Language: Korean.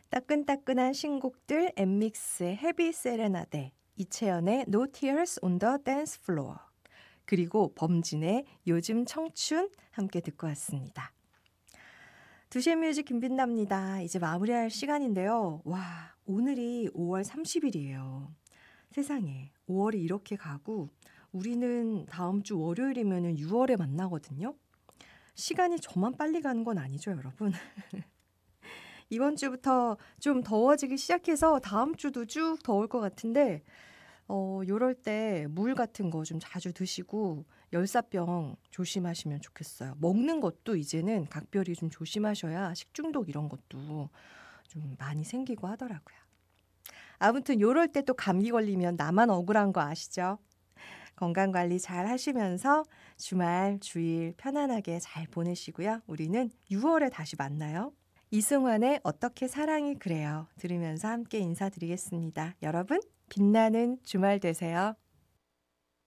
따끈따끈한 신곡들 엠믹스의 헤비 세레나데, 이채연의 No Tears on the Dance Floor, 그리고 범진의 요즘 청춘 함께 듣고 왔습니다. 2시의 뮤직 김빈답니다. 이제 마무리할 시간인데요. 와, 오늘이 5월 30일이에요. 세상에 5월이 이렇게 가고 우리는 다음 주 월요일이면 6월에 만나거든요. 시간이 저만 빨리 가는 건 아니죠, 여러분. 이번 주부터 좀 더워지기 시작해서 다음 주도 쭉 더울 것 같은데 요럴 때 물 같은 거 좀 자주 드시고 열사병 조심하시면 좋겠어요. 먹는 것도 이제는 각별히 좀 조심하셔야 식중독 이런 것도 좀 많이 생기고 하더라고요. 아무튼 요럴 때 또 감기 걸리면 나만 억울한 거 아시죠? 건강관리 잘 하시면서 주말, 주일 편안하게 잘 보내시고요. 우리는 6월에 다시 만나요. 이승환의 어떻게 사랑이 그래요 들으면서 함께 인사드리겠습니다. 여러분, 빛나는 주말 되세요.